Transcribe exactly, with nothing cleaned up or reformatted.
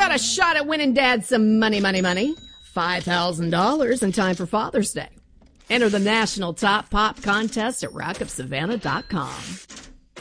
got a shot at winning Dad some money, money, money. five thousand dollars in time for Father's Day. Enter the National Top Pop Contest at rock of savannah dot com.